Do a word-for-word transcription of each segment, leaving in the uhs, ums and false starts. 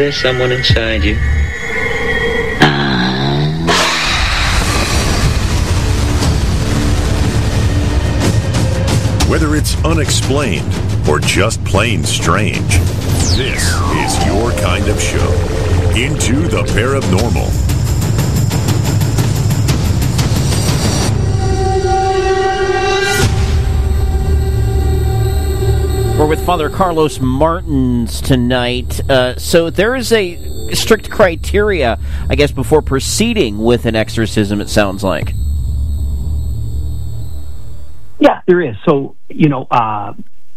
there someone inside you? Whether it's unexplained or just plain strange, this is your kind of show. Into the Paranormal. We're with Father Carlos Martins tonight. Uh, so there is a strict criteria, I guess, before proceeding with an exorcism, it sounds like. Yeah, there is. So, you know, uh,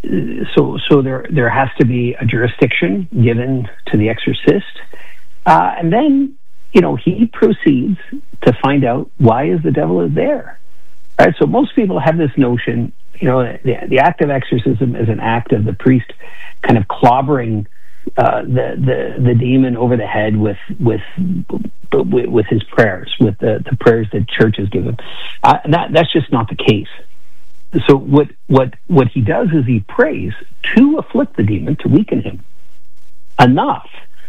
so so there there has to be a jurisdiction given to the exorcist. Uh, and then, you know, he proceeds to find out why is the devil is there. Right? So most people have this notion, you know, the, the act of exorcism is an act of the priest kind of clobbering uh, the, the the demon over the head with with with his prayers, with the, the prayers that churches give him. Uh, that that's just not the case. So what what what he does is he prays to afflict the demon, to weaken him enough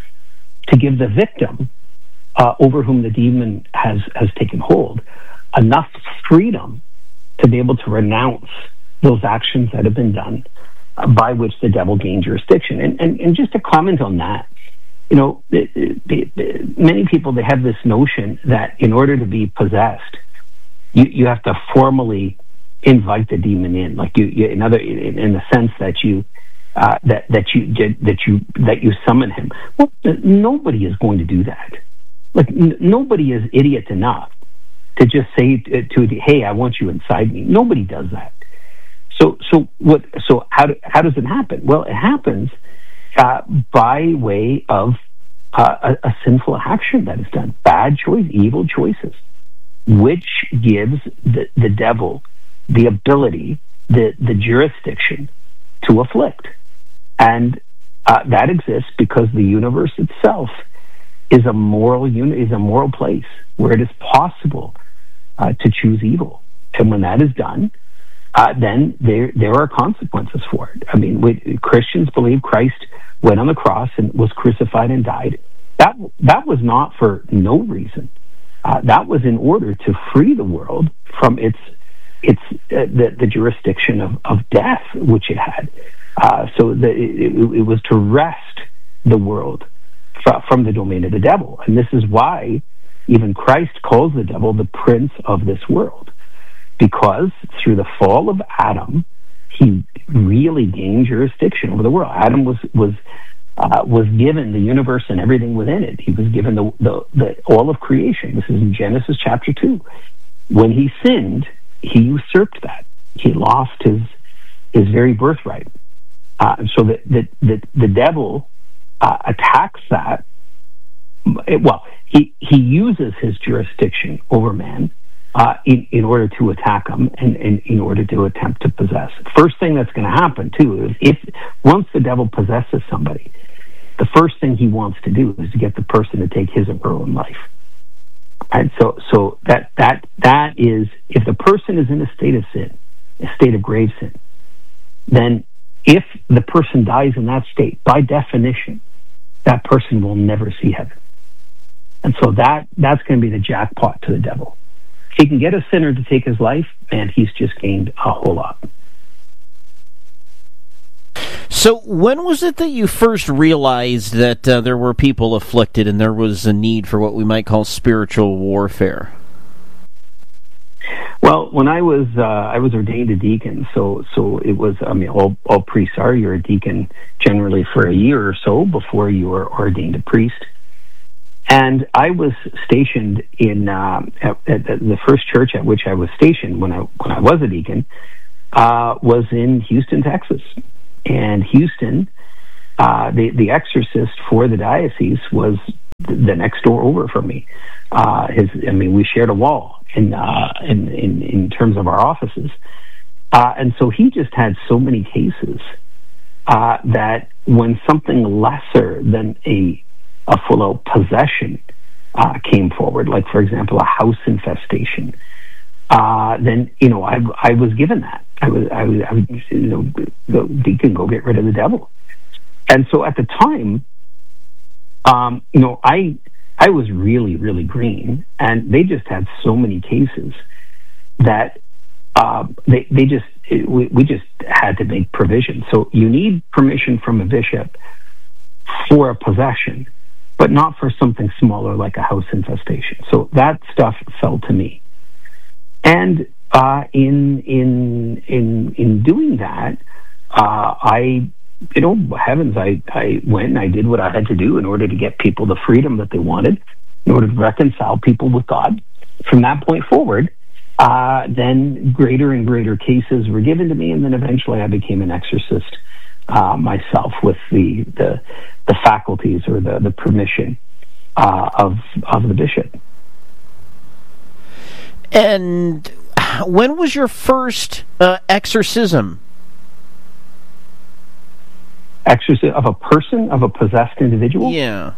to give the victim uh, over whom the demon has has taken hold enough freedom to be able to renounce those actions that have been done uh, by which the devil gained jurisdiction. And, and and just to comment on that, you know, it, it, it, many people, they have this notion that in order to be possessed, you, you have to formally invite the demon in, like you, you in other in, in the sense that you uh, that that you that you that you summon him. Well, nobody is going to do that. Like n- nobody is idiot enough to just say to, to hey, I want you inside me. Nobody does that. So so what? So how do, how does it happen? Well, it happens uh, by way of uh, a, a sinful action that is done, bad choice, evil choices, which gives the the devil the ability, the, the jurisdiction to afflict. And uh, that exists because the universe itself is a moral uni- is a moral place where it is possible uh, to choose evil. And when that is done, uh, then there there are consequences for it. I mean, we, Christians believe Christ went on the cross and was crucified and died. That, that was not for no reason. Uh, that was in order to free the world from its It's uh, the, the jurisdiction of, of death, which it had. Uh, so the, it, it was to wrest the world fr- from the domain of the devil. And this is why even Christ calls the devil the prince of this world. Because through the fall of Adam, he really gained jurisdiction over the world. Adam was was uh, was given the universe and everything within it. He was given the, the, the all of creation. This is in Genesis chapter two. When he sinned, he usurped that. He lost his his very birthright. Uh, so that the, the, the devil uh, attacks that. It, well, he, he uses his jurisdiction over man uh, in, in order to attack him and, and in order to attempt to possess. First thing that's going to happen, too, is if once the devil possesses somebody, the first thing he wants to do is to get the person to take his or her own life. And so, so that that that is, if the person is in a state of sin, a state of grave sin, then if the person dies in that state, by definition, that person will never see heaven. And so that that's going to be the jackpot to the devil. If he can get a sinner to take his life, man, he's just gained a whole lot. So when was it that you first realized that uh, there were people afflicted and there was a need for what we might call spiritual warfare? Well, when I was uh, I was ordained a deacon, so so it was. I mean, all all priests are. You're a deacon generally for a year or so before you are ordained a priest. And I was stationed in uh, at, at the first church at which I was stationed when I when I was a deacon uh, was in Houston, Texas. And Houston, uh, the the exorcist for the diocese was the next door over from me. Uh, his, I mean, we shared a wall in uh, in, in in terms of our offices, uh, and so he just had so many cases uh, that when something lesser than a a full out possession uh, came forward, like for example a house infestation, uh, then you know I I was given that. I was, I was, I was, you know, go, deacon, go get rid of the devil. And so at the time, um, you know, I I was really, really green, and they just had so many cases that uh, they they just it, we, we just had to make provision. So you need permission from a bishop for a possession, but not for something smaller like a house infestation. So that stuff fell to me, and uh, in in in in doing that, uh, I. You know, heavens, I, I went and I did what I had to do in order to get people the freedom that they wanted, in order to reconcile people with God. From that point forward, uh, then greater and greater cases were given to me, and then eventually I became an exorcist uh, myself with the, the the faculties or the, the permission uh, of of the bishop. And when was your first uh, exorcism? Exorcism of a person, of a possessed individual? Yeah.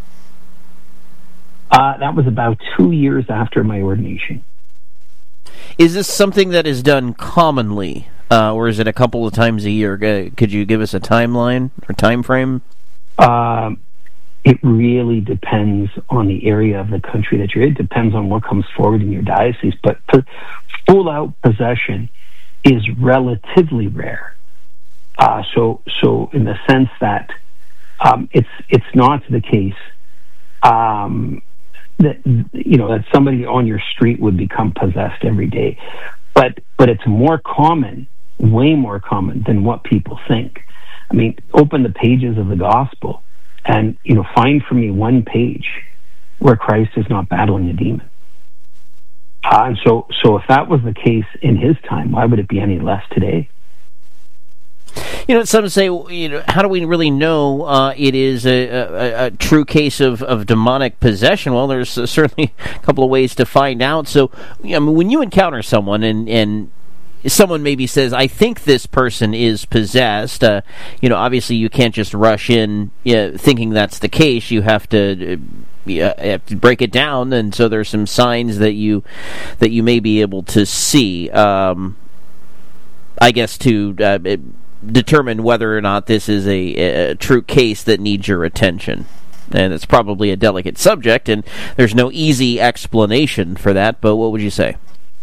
Uh, that was about two years after my ordination. Is this something that is done commonly, uh, or is it a couple of times a year? Uh, could you give us a timeline or time frame? Uh, it really depends on the area of the country that you're in. It depends on what comes forward in your diocese. But full-out possession is relatively rare. Uh, so, so in the sense that um, it's it's not the case um, that you know that somebody on your street would become possessed every day, but but it's more common, way more common than what people think. I mean, open the pages of the gospel, and you know, find for me one page where Christ is not battling a demon. Uh, and so, so if that was the case in his time, why would it be any less today? You know, some say, you know, how do we really know uh, it is a, a, a true case of, of demonic possession? Well, there's uh, certainly a couple of ways to find out. So, I mean, when you encounter someone and, and someone maybe says, I think this person is possessed, uh, you know, obviously you can't just rush in you know, thinking that's the case. You have to... Uh, You have to break it down, and so there's some signs that you that you may be able to see. Um, I guess to uh, it, determine whether or not this is a, a true case that needs your attention, and it's probably a delicate subject, and there's no easy explanation for that. But what would you say?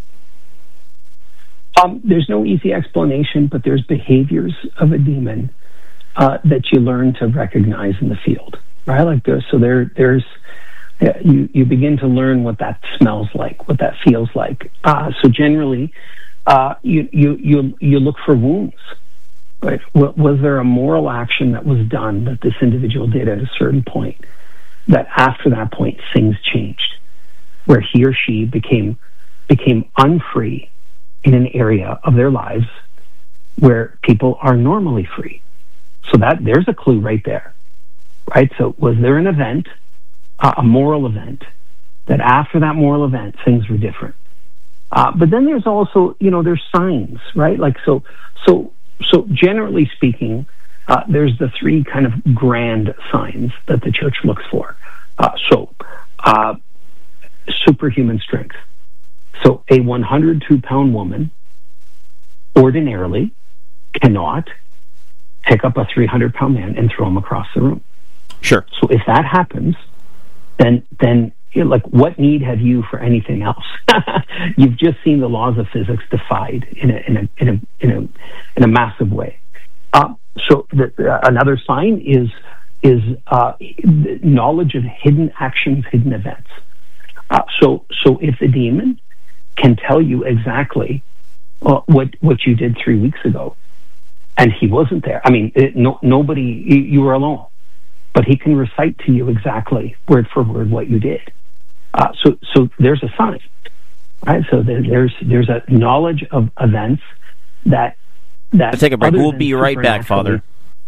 Um, there's no easy explanation, but there's behaviors of a demon uh, that you learn to recognize in the field. Right, like there, so there, there's you. You begin to learn what that smells like, what that feels like. Uh, so generally, uh, you you you you look for wounds. Right? Was there a moral action that was done that this individual did at a certain point? That after that point, things changed, where he or she became became unfree in an area of their lives where people are normally free. So that there's a clue right there. Right, so was there an event, uh, a moral event, that after that moral event things were different? Uh, but then there's also, you know, there's signs, right? Like so, so, so. Generally speaking, uh, there's the three kind of grand signs that the church looks for. Uh, so, uh, superhuman strength. So, a one hundred two pound woman ordinarily cannot pick up a three hundred pound man and throw him across the room. Sure. So if that happens, then then you know, like what need have you for anything else? You've just seen the laws of physics defied in a in a in a in a, in a massive way. Uh, so the, uh, another sign is is uh, knowledge of hidden actions, hidden events. Uh, so so if the demon can tell you exactly uh, what what you did three weeks ago, and he wasn't there. I mean, it, no, nobody. You, you were alone. But he can recite to you exactly word for word what you did. Uh, so, so there's a sign, right? So there, there's there's a knowledge of events that that. Let's take a break. We'll be right back, Father.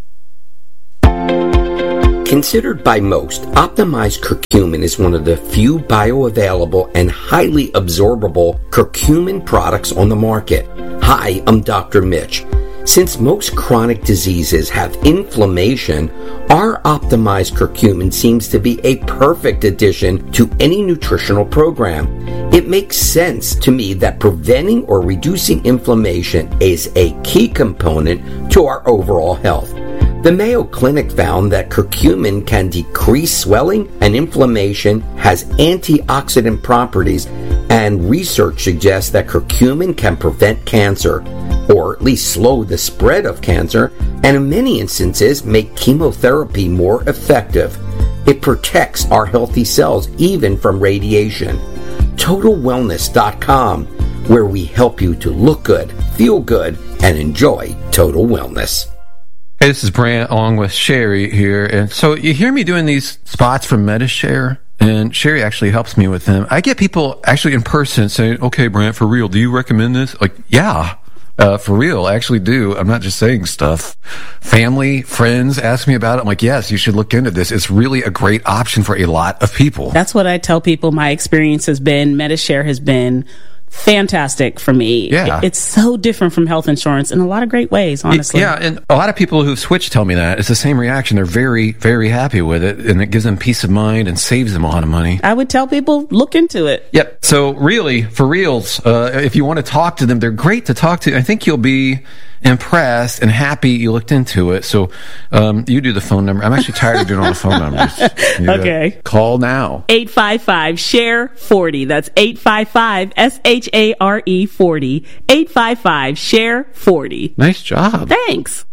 Considered by most, optimized curcumin is one of the few bioavailable and highly absorbable curcumin products on the market. Hi, I'm Doctor Mitch. Since most chronic diseases have inflammation, our optimized curcumin seems to be a perfect addition to any nutritional program. It makes sense to me that preventing or reducing inflammation is a key component to our overall health. The Mayo Clinic found that curcumin can decrease swelling and inflammation, has antioxidant properties, and research suggests that curcumin can prevent cancer, or at least slow the spread of cancer, and in many instances make chemotherapy more effective. It protects our healthy cells even from radiation. Total Wellness dot com, where we help you to look good, feel good, and enjoy total wellness. Hey, this is Brant along with Sherry here. And so you hear me doing these spots from MediShare, and Sherry actually helps me with them. I get people actually in person saying, okay, Brant, for real, do you recommend this? Like, yeah, uh, for real, I actually do. I'm not just saying stuff. Family, friends ask me about it. I'm like, yes, you should look into this. It's really a great option for a lot of people. That's what I tell people my experience has been. MediShare has been fantastic for me. Yeah. It's so different from health insurance in a lot of great ways, honestly. Yeah, and a lot of people who've switched tell me that. It's the same reaction. They're very, very happy with it, and it gives them peace of mind and saves them a lot of money. I would tell people, look into it. Yep. So really, for reals, uh, if you want to talk to them, they're great to talk to. I think you'll be impressed and happy you looked into it. So um, you do the phone number. I'm actually tired of doing all the phone numbers. You okay. Call now. eight five five, S H A R E, forty. That's eight five five, S H A R E, forty. eight five five, S H A R E, forty. Nice job. Thanks.